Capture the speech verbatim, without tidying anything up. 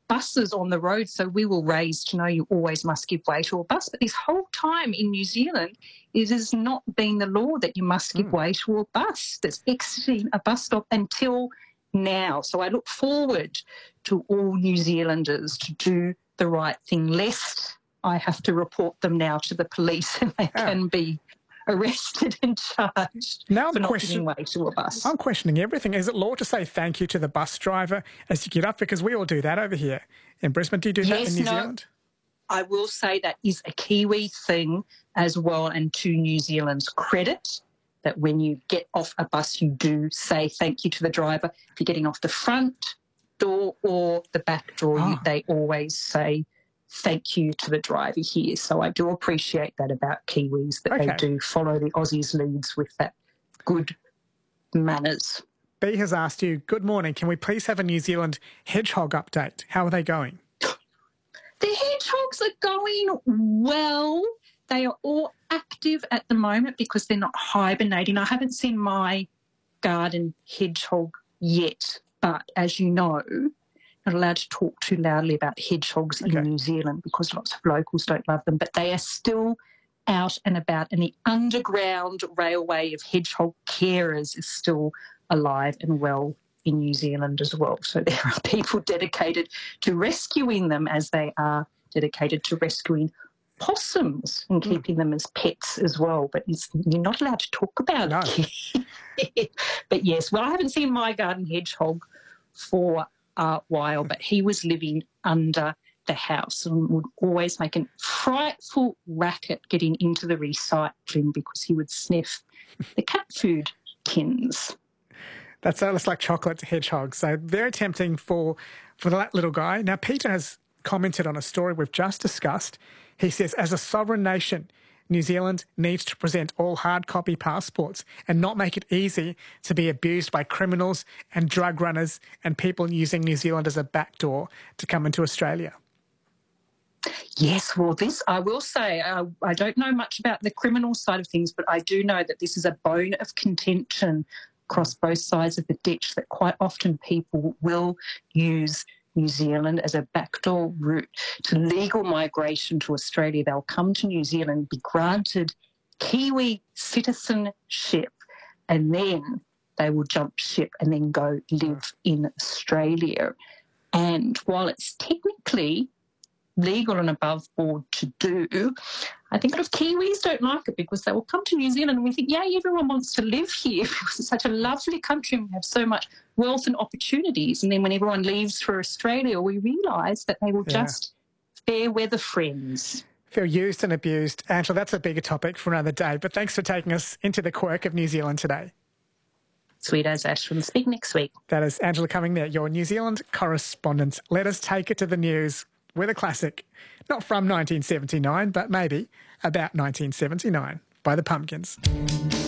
buses on the road, so we were raised to know you always must give way to a bus. But this whole time in New Zealand, it has not been the law that you must give mm. way to a bus that's exiting a bus stop until now. So I look forward to all New Zealanders to do the right thing, lest I have to report them now to the police and they oh. can be arrested and charged now I'm for not question- giving way to a bus. I'm questioning everything. Is it law to say thank you to the bus driver as you get up? Because we all do that over here in Brisbane. Do you do yes, that in New no, Zealand? I will say that is a Kiwi thing as well, and to New Zealand's credit, that when you get off a bus, you do say thank you to the driver. If you're getting off the front door or the back door, oh. you, they always say thank you to the driver here. So I do appreciate that about Kiwis, that okay. they do follow the Aussies' leads with that good manners. B has asked you, good morning, can we please have a New Zealand hedgehog update? How are they going? The hedgehogs are going well. They are all active at the moment because they're not hibernating. I haven't seen my garden hedgehog yet, but as you know, not allowed to talk too loudly about hedgehogs okay. in New Zealand because lots of locals don't love them, but they are still out and about, and the underground railway of hedgehog carers is still alive and well in New Zealand as well. So there are people dedicated to rescuing them as they are dedicated to rescuing possums and keeping them as pets as well. But it's, you're not allowed to talk about no. it. But yes, well, I haven't seen my garden hedgehog for a while, but he was living under the house and would always make a frightful racket getting into the recycling because he would sniff the cat food tins. That sounds like chocolate hedgehog. So very tempting for, for that little guy. Now, Peter has commented on a story we've just discussed. He says, as a sovereign nation, New Zealand needs to present all hard copy passports and not make it easy to be abused by criminals and drug runners and people using New Zealand as a backdoor to come into Australia. Yes, well, this, I will say, uh, I don't know much about the criminal side of things, but I do know that this is a bone of contention across both sides of the ditch, that quite often people will use New Zealand as a backdoor route to legal migration to Australia. They'll come to New Zealand, be granted Kiwi citizenship, and then they will jump ship and then go live in Australia. And while it's technically legal and above board to do, I think a lot of Kiwis don't like it because they will come to New Zealand and we think, yeah, everyone wants to live here because it's such a lovely country and we have so much wealth and opportunities. And then when everyone leaves for Australia, we realise that they will yeah. just fair weather friends. Feel used and abused. Angela, that's a bigger topic for another day, but thanks for taking us into the quirk of New Zealand today. Sweet as Ash. We'll speak next week. That is Angela Cumming there, your New Zealand correspondent. Let us take it to the news with a classic, not from nineteen seventy-nine, but maybe about nineteen seventy-nine, by the Pumpkins.